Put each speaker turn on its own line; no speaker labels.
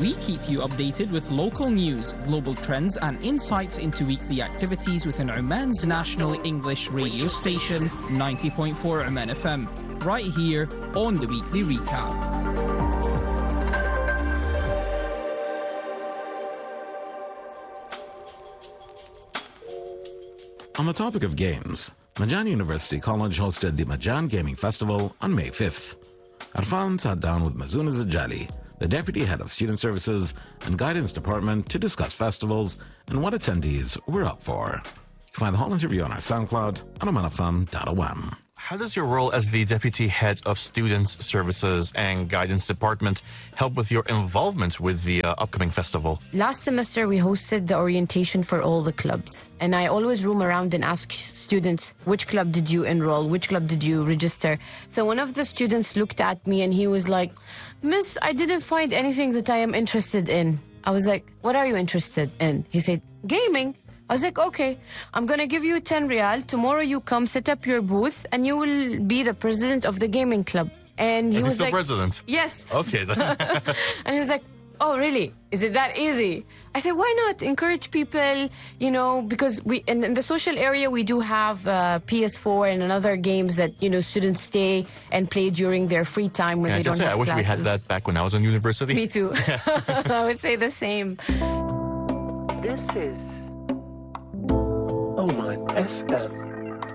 We keep you updated with local news, global trends, and insights into weekly activities within Oman's national English radio station, 90.4 Oman FM, right here on the Weekly Recap.
On the topic of games, Majan University College hosted the Majan Gaming Festival on May 5th. Arfan sat down with Mazoon Zajali, the Deputy Head of Student Services and Guidance Department, to discuss festivals and what attendees were up for. You can find the whole interview on our SoundCloud on omanfm.om.
How does your role as the Deputy Head of Students Services and Guidance Department help with your involvement with the upcoming festival?
Last semester, we hosted the orientation for all the clubs. And I always roam around and ask students, which club did you enroll? Which club did you register? So one of the students looked at me and he was like, Miss, I didn't find anything that I am interested in. I was like, what are you interested in? He said, gaming. I was like, okay, I'm going to give you 10 riyal. Tomorrow you come set up your booth and you will be the president of the gaming club. And he
was
like,
president?
Yes.
Okay. Then.
And he was like, oh, really? Is it that easy? I said, why not encourage people, because we in the social area, we do have PS4 and other games that, students stay and play during their free time when they don't have classes.
I wish we had that back when I was in university.
Me too. I would say the same.
This is Oman FM.